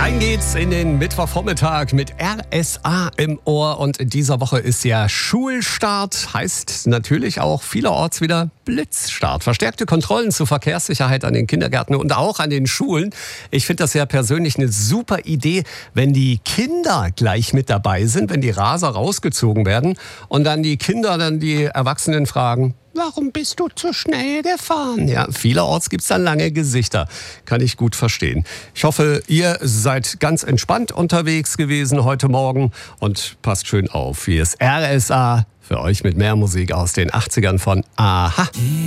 Rein geht's in den Mittwochvormittag mit RSA im Ohr und in dieser Woche ist ja Schulstart, heißt natürlich auch vielerorts wieder Blitzstart. Verstärkte Kontrollen zur Verkehrssicherheit an den Kindergärten und auch an den Schulen. Ich finde das ja persönlich eine super Idee, wenn die Kinder gleich mit dabei sind, wenn die Raser rausgezogen werden und dann die Kinder dann die Erwachsenen fragen: Warum bist du zu schnell gefahren? Ja, vielerorts gibt's dann lange Gesichter. Kann ich gut verstehen. Ich hoffe, ihr seid ganz entspannt unterwegs gewesen heute Morgen und passt schön auf. Hier ist RSA für euch mit mehr Musik aus den 80ern von Aha.